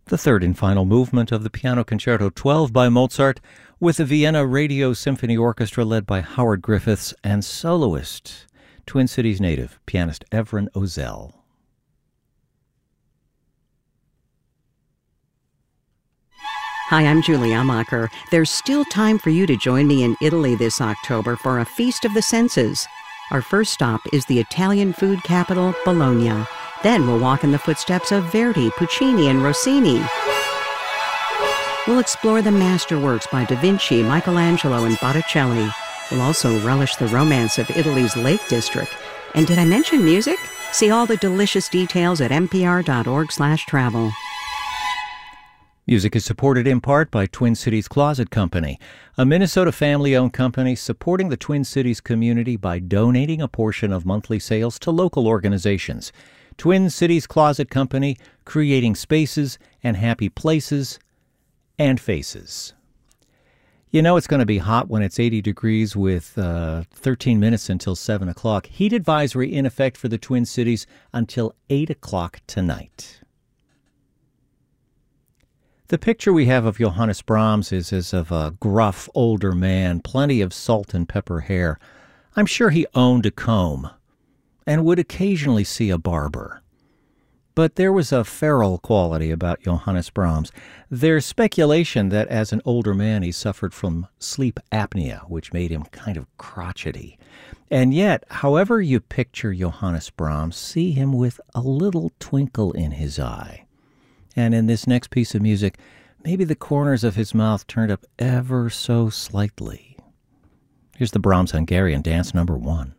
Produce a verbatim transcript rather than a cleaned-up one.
The third and final movement of the Piano Concerto twelve by Mozart, with the Vienna Radio Symphony Orchestra led by Howard Griffiths and soloist, Twin Cities native pianist Evren Ozel. Hi, I'm Julie Amacher. There's still time for you to join me in Italy this October for a Feast of the Senses. Our first stop is the Italian food capital, Bologna. Then we'll walk in the footsteps of Verdi, Puccini, and Rossini. We'll explore the masterworks by Da Vinci, Michelangelo, and Botticelli. We'll also relish the romance of Italy's Lake District. And did I mention music? See all the delicious details at npr.org slash travel. Music is supported in part by Twin Cities Closet Company, a Minnesota family-owned company supporting the Twin Cities community by donating a portion of monthly sales to local organizations. Twin Cities Closet Company, creating spaces and happy places and faces. You know it's going to be hot when it's eighty degrees with uh, thirteen minutes until seven o'clock. Heat advisory in effect for the Twin Cities until eight o'clock tonight. The picture we have of Johannes Brahms is as of a gruff, older man, plenty of salt and pepper hair. I'm sure he owned a comb and would occasionally see a barber. But there was a feral quality about Johannes Brahms. There's speculation that as an older man he suffered from sleep apnea, which made him kind of crotchety. And yet, however you picture Johannes Brahms, see him with a little twinkle in his eye. And in this next piece of music, maybe the corners of his mouth turned up ever so slightly. Here's the Brahms Hungarian Dance number one.